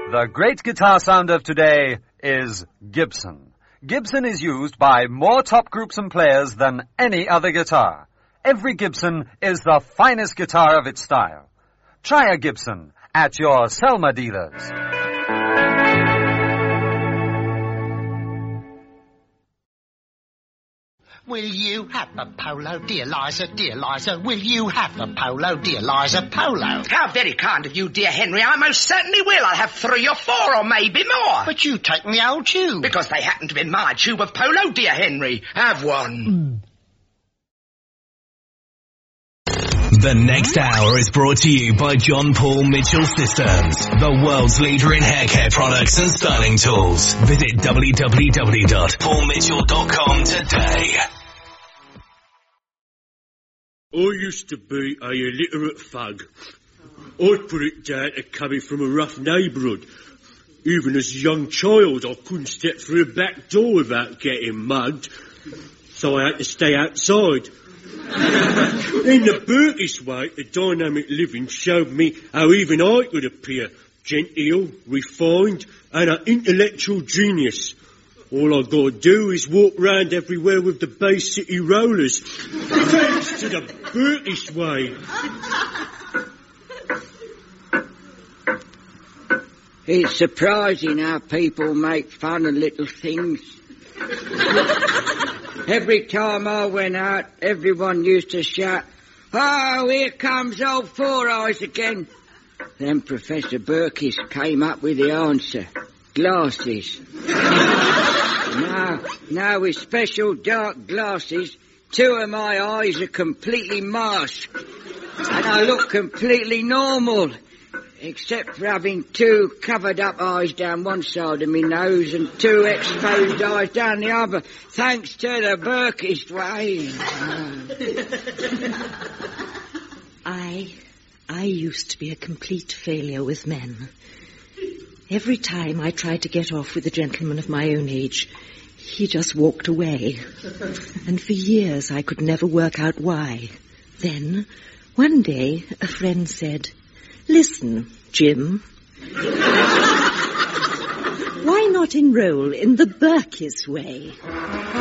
The great guitar sound of today is Gibson. Gibson is used by more top groups and players than any other guitar. Every Gibson is the finest guitar of its style. Try a Gibson at your Selma dealers. Will you have a polo, dear Liza, dear Liza? Will you have a polo, dear Liza, polo? How very kind of you, dear Henry. I most certainly will. I'll have 3 or 4 or maybe more. But you take the old tube. Because they happen to be my tube of polo, dear Henry. Have one. The next hour is brought to you by John Paul Mitchell Systems, the world's leader in hair care products and styling tools. Visit www.paulmitchell.com today. I used to be a illiterate thug. I put it down to coming from a rough neighbourhood. Even as a young child, I couldn't step through a back door without getting mugged. So I had to stay outside. In the Burkish way, the dynamic living showed me how even I could appear genteel, refined, and an intellectual genius. All I got to do is walk round everywhere with the Bay City Rollers. Thanks to the Burkish way. It's surprising how people make fun of little things. Every time I went out, everyone used to shout, "Oh, here comes old Four Eyes again." Then Professor Burkiss came up with the answer. Glasses. Now with special dark glasses, 2 of my eyes are completely masked. And I look completely normal. Except for having 2 covered-up eyes down one side of my nose and 2 exposed eyes down the other, thanks to the Burkish way. I used to be a complete failure with men. Every time I tried to get off with a gentleman of my own age, he just walked away. And for years I could never work out why. Then, one day, a friend said, "Listen, Jim, why not enroll in the Burkiss way?"